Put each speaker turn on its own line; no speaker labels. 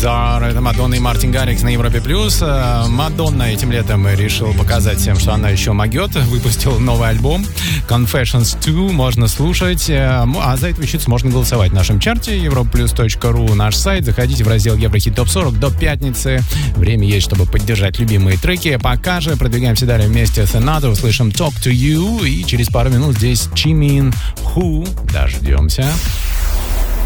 Bizarre. Это Мадонна и Мартин Гаррикс на Европе+. Мадонна этим летом решил показать всем, что она еще могет. Выпустила новый альбом Confessions 2. Можно слушать. А за эту вещицу можно голосовать в нашем чарте europlus.ru, наш сайт. Заходите в раздел Еврохит Топ 40 до пятницы. Время есть, чтобы поддержать любимые треки. Пока же продвигаемся далее вместе с Another. Услышим Talk to You. И через пару минут здесь Jimin Who. Дождемся.